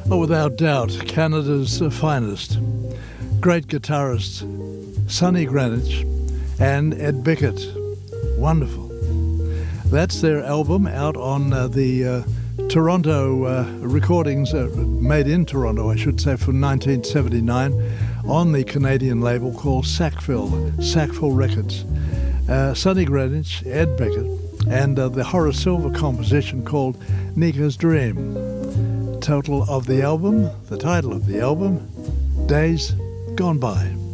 Oh, without doubt, Canada's finest. Great guitarists, Sonny Greenwich and Ed Bickett. Wonderful. That's their album out on the Toronto recordings, made in Toronto, I should say, from 1979, on the Canadian label called Sackville Records. Sonny Greenwich, Ed Bickett, and the Horace Silver composition called Nika's Dream. Total of the album, the title of the album, Days Gone By.